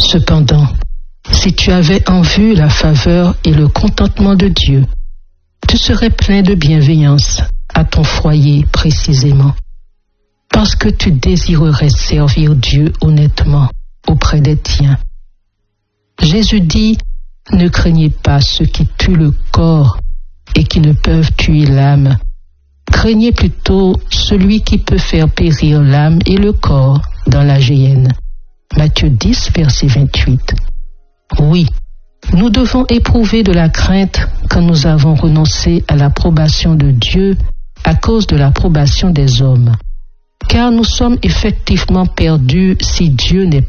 Cependant, si tu avais en vue la faveur et le contentement de Dieu, tu serais plein de bienveillance à ton foyer précisément, parce que tu désirerais servir Dieu honnêtement auprès des tiens. Jésus dit, ne craignez pas ceux qui tuent le corps et qui ne peuvent tuer l'âme. Craignez plutôt celui qui peut faire périr l'âme et le corps dans la géhenne. Matthieu 10, verset 28. Oui, nous devons éprouver de la crainte quand nous avons renoncé à l'approbation de Dieu à cause de l'approbation des hommes. Car nous sommes effectivement perdus si Dieu n'est